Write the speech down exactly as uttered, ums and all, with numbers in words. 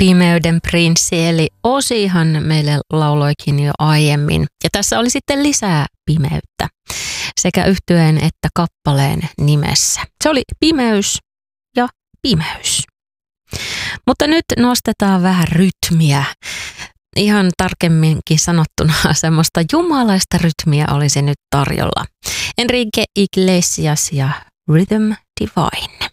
Pimeyden prinssi eli Osihan meille lauloikin jo aiemmin. Ja tässä oli sitten lisää pimeyttä sekä yhtyeen että kappaleen nimessä. Se oli Pimeys ja Pimeys. Mutta nyt nostetaan vähän rytmiä. Ihan tarkemminkin sanottuna semmoista jumalaista rytmiä olisi nyt tarjolla. Enrique Iglesias ja Rhythm Divine.